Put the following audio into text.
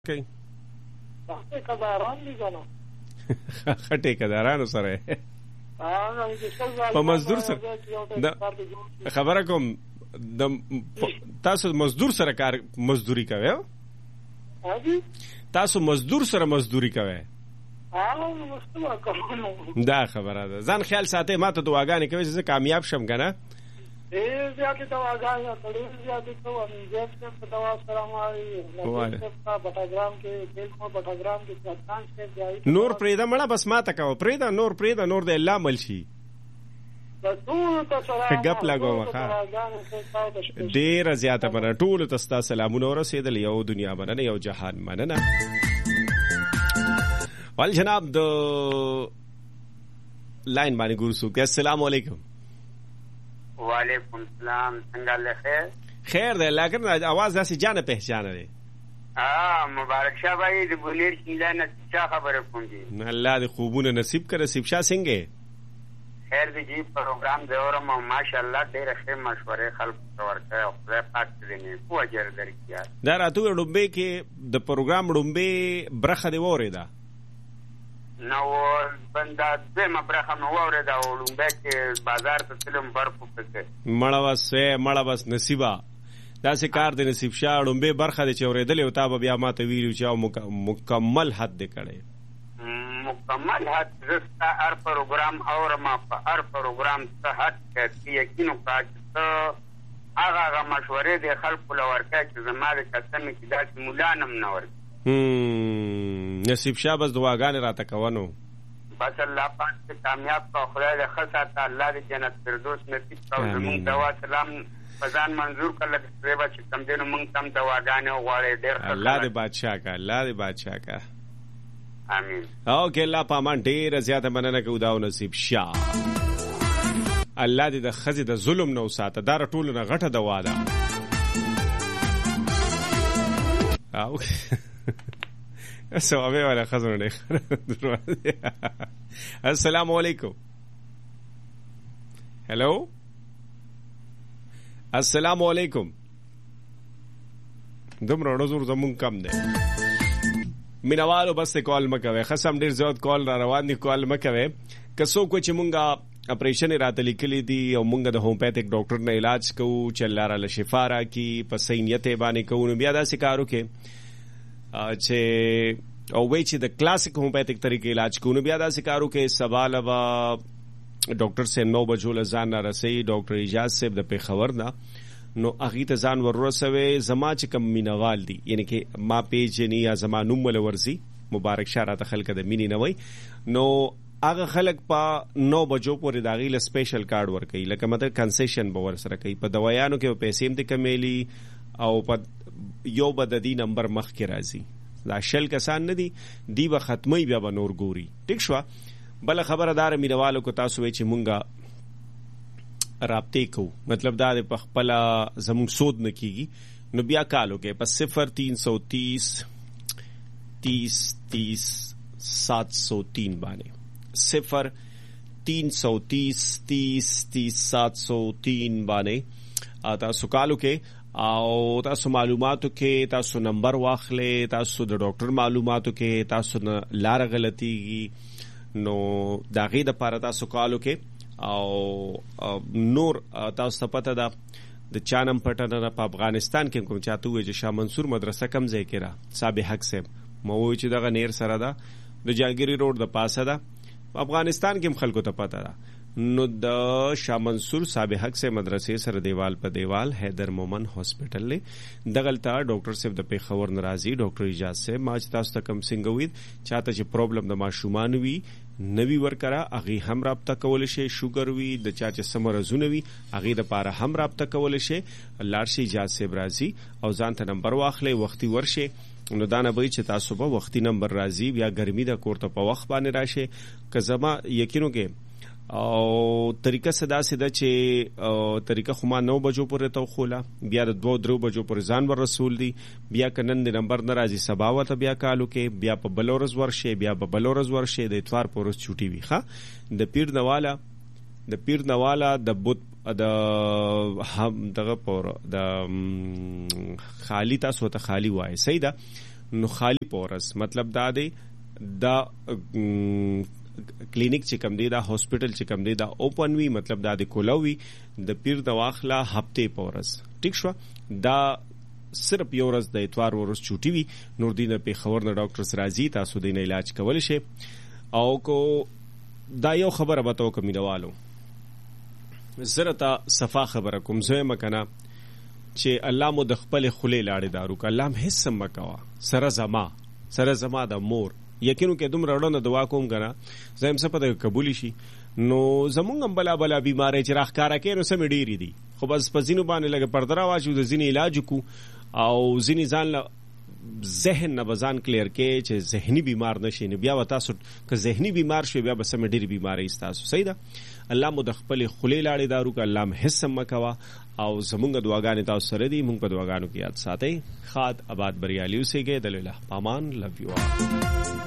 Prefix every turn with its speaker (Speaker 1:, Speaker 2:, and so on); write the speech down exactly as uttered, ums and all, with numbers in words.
Speaker 1: کوي؟
Speaker 2: ټیکداران دي کنه.
Speaker 1: ښه ټیکدارانو سره په مزدور سره خبره کوم. د تاسو مزدور سره کار مزدوري کوي؟ تاسو مزدور سره مزدوري کوي؟ دا خبره ده. ځان خیال ساتئ. ما ته دعاګانې کوي چې زه کامیاب شم که نه؟
Speaker 2: ډېر زیاتې دعاګانې ډېر زیاتې کوم. زیات صاحب په دوا سره ما بټاګرام کې بالکل بټاګرام کې سلطان صاحب دی. نور
Speaker 1: پرېږده مړه بس ما ته کوه. پرېږده نور پرېږده نور د الله عمل شي. ګپ لګوم ښه. ډېره زیاته مننه. ټولو ته ستا سلامونه ورسېدل. یو دنیا مننه یو جهان مننه. ول جناب د لاین باندې ګورسو کې. السلام علیکم.
Speaker 3: وعلیکم السلام. څنګه له خیر؟
Speaker 1: خیر دی الله کرم. आवाज داسې جانه پہچانه دی.
Speaker 3: اه مبارک شاه بھائی د بونیر شیندا نصیب شاه خبره کوم دي.
Speaker 1: الله دې خوبونه نصیب کړه. نصیب شاه څنګه
Speaker 3: خیر دی جی؟ پروګرام دی اورم ماشاءالله ډېر ښه مشورې خلک ورکړي او خدای پاک دې نه په اجر درکړي.
Speaker 1: دا راته ډومبه کې د پروګرام ډومبه برخه دی وریدا
Speaker 3: نو بندا دمه برخه نو وریدا او ډومبه کې بازار ته تلم برفو پکې
Speaker 1: مړه وسه مړه بس نصیبا دا سه کار دی. نصیب شاه ډومبه برخه دی چې اوریدل او تاب بیا ما ته ویلو چې مکمل حد دې کړي.
Speaker 3: مکمل حد زستا هر پروګرام اورم په هر پروګرام ته حد کې یقینو کا چې هغه هغه مشورې د خلکو لورکه چې زماده قسم کې دا مولانم نه ورک.
Speaker 1: نصیب شاه بس دعاګانې راته کوونو.
Speaker 3: بس الله پاک ته کامیاب کا خدای دې خاصه الله دې جنت فردوس نصیب کړي. زموږ دوا سلام فزان منظور کله چې چې تم دې موږ تم دواګانې غواړي. ډېر
Speaker 1: الله دې بادشاہ کا. الله دې بادشاہ کا.
Speaker 3: امين.
Speaker 1: اوکې الله پامان ډېر زیاته مننه کوو دا نصیب شاه. الله دې د ښځې د ظلم نه وساته. دا ټولو نه غټه دوا ده. او سوابه والا ښځو نه. السلام علیکم. هلو السلام علیکم. دومره نظر زمون کم دی. مینوالو بس کال مکوي. خصم ډیر زیات کال را روان دي. کال مکوي که څوک چې مونږه اپریشن راته لیکلي دي او مونږ د هومیوپیتھک ډاکټر نه علاج کوو چې الله را شفا راکړي په صحیح نیت باندې کوو نو بیا داسې کار وکړي چې او وایي چې د کلاسیک هومیوپیتھک طریقې علاج کوو نو بیا داسې کار وکړي سبا لبا ډاکټر صاحب نو بجو له ځان نه رسوي. ډاکټر اجاز صاحب د پېښور نه نو هغې ته ځان ورورسوي. زما چې کوم مینوال دي یعنې کې ما پیژني یا زما نوم ول ورځي مبارک شاه راته خلک د مینې نه وایي نو هغه خلک په نو بجو پورې د هغې له سپیشل کارډ ورکوي. لکه مطلب کنسیشن به ورسره کوي. په دوايانو کې پیسې هم دې کمیلي او په یو به د دې نمبر مخکې راځي. دا شل کسان نه دي دی به ختموي بیا به نور ګوري. ټیک شوه. بله خبره داره مینوالو کو تاسو وایي چې مونږه رابطې کوو مطلب دا د پخپله زموږ سود نه کیږي نو بیا کالو کې په صفر تین سو تیس تیس تیس سات سو تین باندې صفر تین سو تیس تیس تیس سات سو تین باندې تاسو کالو کې او تاسو معلوماتو کې تاسو نمبر واخلې. تاسو د ډاکټر معلوماتو کې تاسو نه لاره غلطيږي نو دا غي د پاره تاسو کالو کې او نور تاسو ته پته ده د چانم پټنه په افغانستان کې کوم چاته وي چې شاه منصور مدرسه کم ځای کې را صاحب حق صاحب مو وی چې دغه نیر سره ده د جاګيري روډ د پاسه ده افغانستان کې خلکو ته پته ده نو د شاه منصور صاحب حق سے مدرسې سره دیوال په دیوال حیدر مومن هاسپټل له دغلطه ډاکټر صاحب د پیښور ناراضي ډاکټر اجاز سے ما چې تاسو ته کم څنګه وید چاته چې پرابلم د ماشومان وی نوی ورکرا اغي هم رابطه کول شي شوګر وی د چا چې سمرزونه وی اغي د پاره هم رابطه کول شي لارشي اجاز سے برازي او ځان ته نمبر واخلې وختي ورشه نو دا نه وای چې تاسو په وختي نمبر راځي بیا ګرمي د کوړه په وخت باندې راشه که زما یقینو کې او طریقه صدا سده چې طریقه خو ما نو بجو پورې تو خوله بیا د دوه درو بجو پورې ځان ور رسول دی بیا کنن د نمبر ناراضي سبا وته بیا کالو کې بیا په بلورز ورشه بیا په بلورز ورشه د اتوار پورس چوټي وی ښا د پیر نواله د پیر نواله د بوت د هم دغه پور د خالی تاسو ته خالی وای سیدا نو خالی پورس مطلب دا دی دا کلینیک چې کم دی دا هاسپټل چې کم دی دا اوپن وی مطلب دا د کولاوي د پیر د واخلا هفته پورس ټیک شو دا صرف یو ورځ د اتوار ورځ چوټي وي نور دینه په خبر نه ډاکټر راځي تاسو دینه علاج کول شي او کو دا یو خبره به تو کمینوالو زره تا صفا خبره کوم زه مکنه چې الله مو د خپل خله لاړې دارو ک الله هم هیڅ سم کوا سره زما سره زما د مور یقینو کې دوم رړونه دعا کوم کنه زم څه پته قبول شي نو زمونږ بلا بلا بیماری چې راخکارا کې نو سم ډیری دي خو بس پزینو باندې لګ پردرا واچو د ځینې علاج کو او ځینې ځان له ذهن نه بزان کلیر کې چې ذهني بیمار نشي نه بیا وتا سو که ذهني بیمار شي بیا به سم ډیری بیماری استاسو صحیح ده الله مو د خپل خلی لاړې دارو ک الله هم حسم مکوا او زمونږ دعاګانې تاسو سره دي مونږ په دعاګانو کې یاد ساتئ خاد آباد بریالي اوسئ د الله پامان لو یو